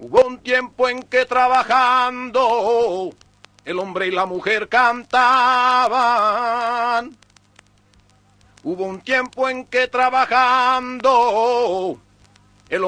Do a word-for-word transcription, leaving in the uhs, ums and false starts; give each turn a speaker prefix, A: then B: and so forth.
A: Hubo un tiempo en que trabajando el hombre y la mujer cantaban. Hubo un tiempo en que trabajando